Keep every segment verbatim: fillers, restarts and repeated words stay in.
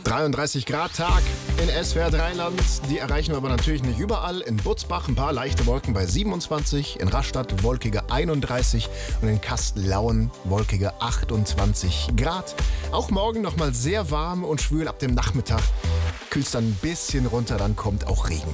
dreiunddreißig Grad Tag in S W R drei Land. Die erreichen wir aber natürlich nicht überall. In Butzbach ein paar leichte Wolken bei siebenundzwanzig, in Rastatt wolkige einunddreißig und in Kastellauen wolkige achtundzwanzig Grad. Auch morgen nochmal sehr warm und schwül ab dem Nachmittag. Kühlt es dann ein bisschen runter, dann kommt auch Regen.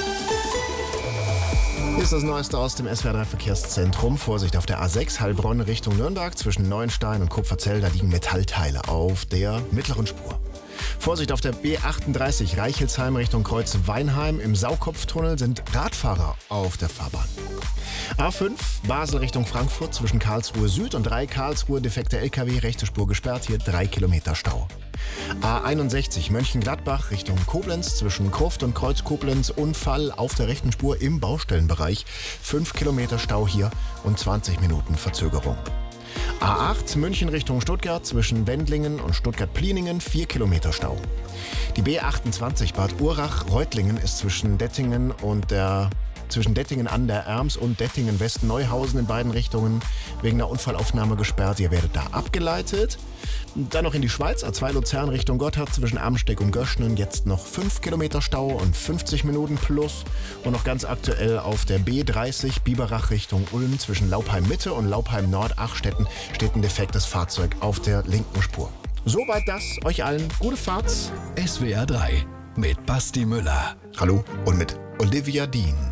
Hier ist das Neueste aus dem S W R drei Verkehrszentrum. Vorsicht auf der A sechs Heilbronn Richtung Nürnberg. Zwischen Neuenstein und Kupferzell, da liegen Metallteile auf der mittleren Spur. Vorsicht auf der B achtunddreißig Reichelsheim Richtung Kreuz Weinheim. Im Saukopftunnel sind Radfahrer auf der Fahrbahn. A fünf Basel Richtung Frankfurt zwischen Karlsruhe Süd und drei Karlsruhe defekte L K W, rechte Spur gesperrt, hier drei Kilometer Stau. A einundsechzig Mönchengladbach Richtung Koblenz zwischen Kruft und Kreuz Koblenz, Unfall auf der rechten Spur im Baustellenbereich, fünf Kilometer Stau hier und zwanzig Minuten Verzögerung. A acht München Richtung Stuttgart zwischen Wendlingen und Stuttgart-Pliningen, vier Kilometer Stau. Die B achtundzwanzig Bad Urach-Reutlingen ist zwischen Dettingen und der zwischen Dettingen an der Erms und Dettingen West-Neuhausen in beiden Richtungen wegen der Unfallaufnahme gesperrt. Ihr werdet da abgeleitet. Dann noch in die Schweiz, A zwei Luzern Richtung Gotthard zwischen Amsteeg und Göschnen. Jetzt noch fünf Kilometer Stau und fünfzig Minuten plus. Und noch ganz aktuell auf der B dreißig Biberach Richtung Ulm zwischen Laupheim Mitte und Laupheim Nord Achstetten steht ein defektes Fahrzeug auf der linken Spur. Soweit das. Euch allen gute Fahrt. S W R drei mit Basti Müller. Hallo und mit Olivia Dean.